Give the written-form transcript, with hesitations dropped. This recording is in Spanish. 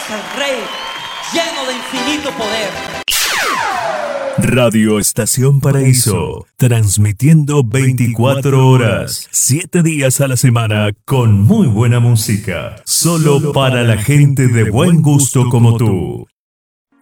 el Rey, lleno de infinito poder. Radio Estación Paraíso, transmitiendo 24 horas, 7 días a la semana, con muy buena música, solo para la gente de buen gusto como tú.